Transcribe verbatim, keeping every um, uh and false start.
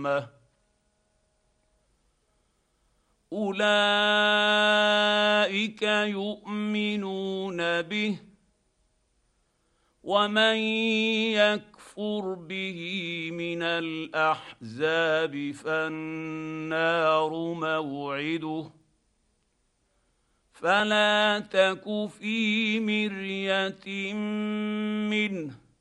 الامه اولئك يؤمنون به ومن يكفر به من الاحزاب فالنار موعده فلا تك في مريه منه